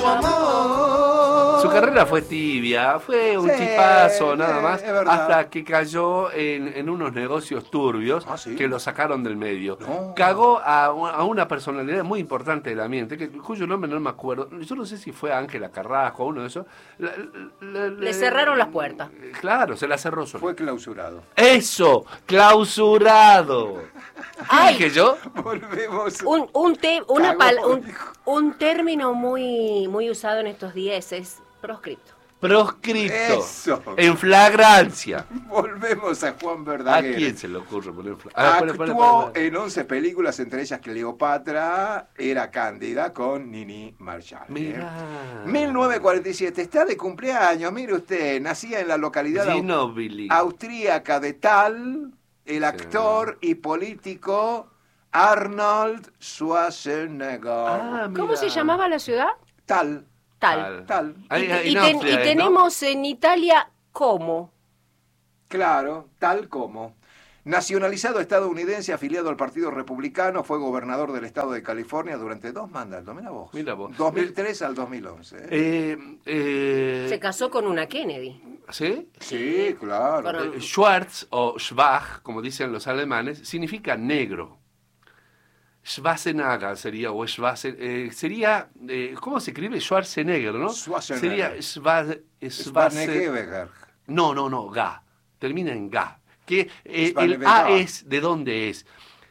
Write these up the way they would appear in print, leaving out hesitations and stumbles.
amor. Su carrera fue tibia, fue un chipazo nada más, hasta que cayó en unos negocios turbios que lo sacaron del medio. No. Cagó a una personalidad muy importante del ambiente, cuyo nombre no me acuerdo. Yo no sé si fue Ángela Carrasco o uno de esos. Le cerraron las puertas. Claro, se la cerró solo. Fue clausurado. ¡Eso! ¡Clausurado! ¿Qué dije yo? Volvemos. Un término muy usado en estos días es proscripto. Proscripto. Eso. En flagrancia. Volvemos a Juan ¿A Verdaguer. quién se le ocurre poner Actuó en 11 películas, entre ellas Cleopatra, era Cándida con Nini Marshall. Mirá. 1947, está de cumpleaños, mire usted, nacía en la localidad Ginóbili. austríaca de Thal, el actor y político Arnold Schwarzenegger. ¿Cómo se llamaba la ciudad? Tal. Tal. Ahí Y en Austria, ¿no? tenemos en Italia ¿cómo? Claro, tal como. Nacionalizado estadounidense, afiliado al Partido Republicano, fue gobernador del estado de California durante 2 mandatos. Mira vos. 2003 al 2011. Se casó con una Kennedy. ¿Sí? Sí, claro. Schwarz o Schwach, como dicen los alemanes, significa negro. Schwarzenegger sería, o sería, ¿cómo se escribe? Schwarzenegger, ¿no? Schwarzenegger. Sería Schwarzenegger. No, ga. Termina en ga. Que el A es, ¿de dónde es?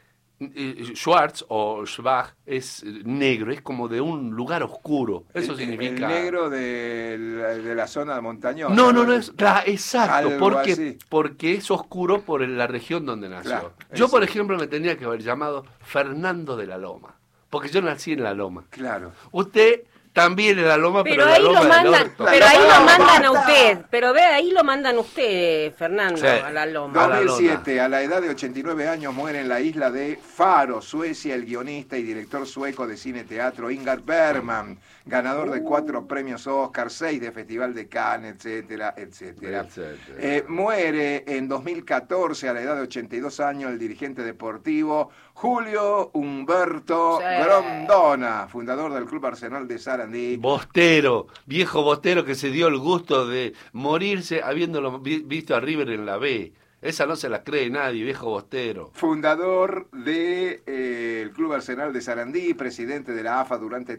Schwarz o Schwach es negro, es como de un lugar oscuro. Eso significa... El negro de la zona montañosa. No, exacto, Algo así. porque es oscuro por la región donde nació. Claro, yo, por ejemplo, me tendría que haber llamado Fernando de la Loma, porque yo nací en la Loma. Claro. Usted también en la Loma, pero ahí en la Loma del Orto. Pero ahí lo mandan a usted. Pero ve, ahí lo mandan usted, Fernando, Sí. a la Loma. 2007, a la edad de 89 años, muere en la isla de Faro, Suecia, el guionista y director sueco de cine-teatro Ingmar Bergman, ganador de 4 premios Oscar, 6 de Festival de Cannes, etcétera, etcétera. Muere en 2014, a la edad de 82 años, el dirigente deportivo Julio Humberto Grondona, fundador del Club Arsenal de Sarandí. Bostero, viejo Bostero que se dio el gusto de morirse habiéndolo visto a River en la B. Esa no se la cree nadie, viejo Bostero. Fundador del Club Arsenal de Sarandí, presidente de la AFA durante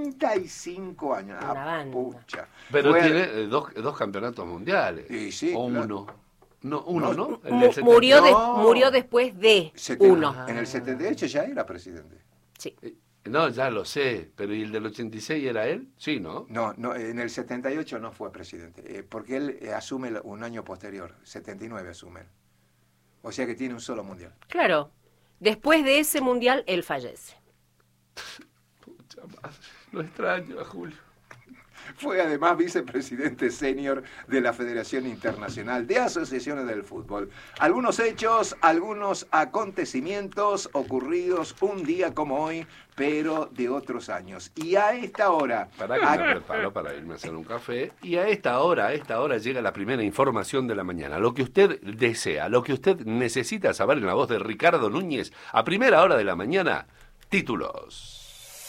35 años. Pucha. Pero tiene dos campeonatos mundiales. Sí, o claro. uno. No, uno, ¿no? Murió después de uno. En el 78 ya era presidente. Sí. No, ya lo sé, pero ¿y el del 86 era él? Sí, ¿no? No, en el 78 no fue presidente, porque él asume un año posterior, 79 asume. O sea que tiene un solo mundial. Claro, después de ese mundial él fallece. Pucha madre, lo extraño a Julio. Fue además vicepresidente senior de la Federación Internacional de Asociaciones del Fútbol. Algunos hechos, algunos acontecimientos ocurridos un día como hoy, pero de otros años. Y a esta hora... Para que me preparo para irme a hacer un café. Y a esta hora llega la primera información de la mañana. Lo que usted desea, lo que usted necesita saber en la voz de Ricardo Núñez, a primera hora de la mañana, títulos.